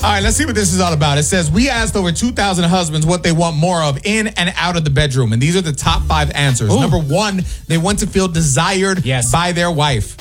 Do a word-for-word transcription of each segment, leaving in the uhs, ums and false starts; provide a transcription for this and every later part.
All right, let's see what this is all about. It says, we asked over two thousand husbands what they want more of in and out of the bedroom. And these are the top five answers. Ooh. Number one, they want to feel desired yes. by their wife.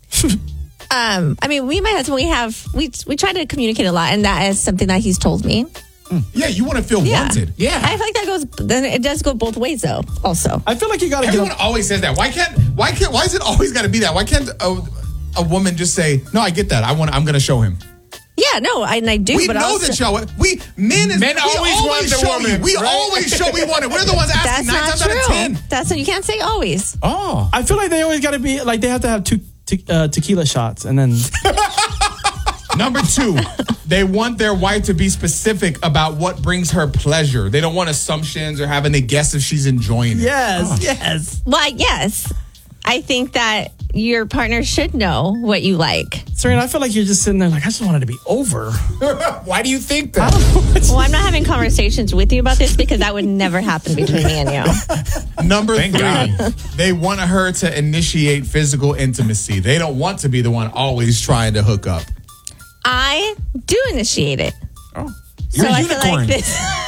um, I mean, we, my husband, we have, we, we try to communicate a lot. And that is something that he's told me. Yeah, you want to feel Yeah. wanted. Yeah. I feel like that goes, then it does go both ways though, also. I feel like you got to get Everyone always says that. Why can't, why can't, why is it always got to be that? Why can't a, a woman just say, no, I get that. I want, I'm going to show him. Yeah, no, I, and I do. We but know also, that y'all, we, men is, Men we always want the show woman, you. We right? always show we want it. We're the ones asking That's nine not times out of true. ten. That's what you can't say always. Oh. I feel like they always got to be like they have to have two te- uh, tequila shots and then. Number two, they want their wife to be specific about what brings her pleasure. They don't want assumptions or having to guess if she's enjoying it. Yes, Oh. yes. Well, yes, I think that your partner should know what you like. Serena, I feel like you're just sitting there like, I just wanted to be over. Why do you think that? Well, I'm not having conversations with you about this because that would never happen between me and you. Number Thank three, God. they want her to initiate physical intimacy. They don't want to be the one always trying to hook up. I do initiate it. Oh. So You're a I feel unicorn. like this.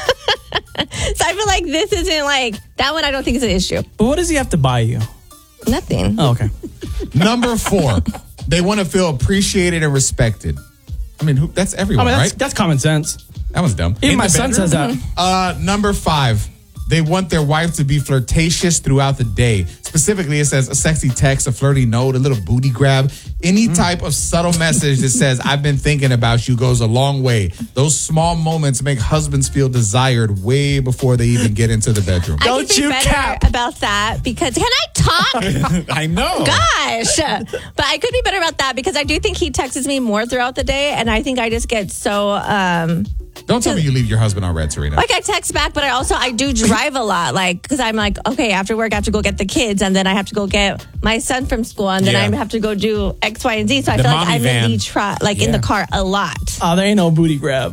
So I feel like this isn't like that one. I don't think is an issue. But what does he have to buy you? Nothing. Oh, okay. Number four, they want to feel appreciated and respected. I mean, who, that's I everyone, mean, that's, right? that's common sense. That was dumb. Even In my the son bedroom? says that. Uh, number five, they want their wife to be flirtatious throughout the day. Specifically, it says a sexy text, a flirty note, a little booty grab. Any type of subtle message that says, I've been thinking about you goes a long way. Those small moments make husbands feel desired way before they even get into the bedroom. I Don't could be you better cap. about that because can I talk? I know. Gosh, but I could be better about that because I do think he texts me more throughout the day, and I think I just get so um Don't tell me you leave your husband on red, Serena. like I text back, but I also I do drive a lot, like because I'm like okay after work I have to go get the kids, and then I have to go get my son from school, and then Yeah. I have to go do X, Y, and Z. So I The feel like mommy I'm van. in the try like in Yeah. the car a lot. Oh, there ain't no booty grab.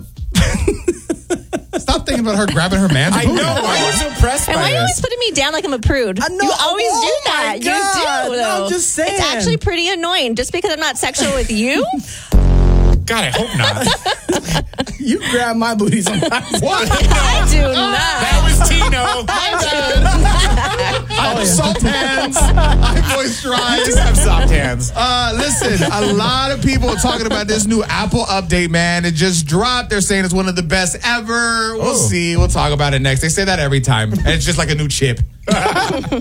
Stop thinking about her grabbing her man's I booty. know. I was impressed And why by are you always this. putting me down like I'm a prude? I know. You always Oh do that. my God. You do. No, I'm though. just saying. It's actually pretty annoying. Just because I'm not sexual with you. God, I hope not. You grab my booty sometimes. What? I do not. That was Tino. I have soft hands. I moisturize. Just have soft hands. Uh, listen, a lot of people are talking about this new Apple update, man. It just dropped. They're saying it's one of the best ever. We'll Oh. see. We'll talk about it next. They say that every time. And it's just like a new chip.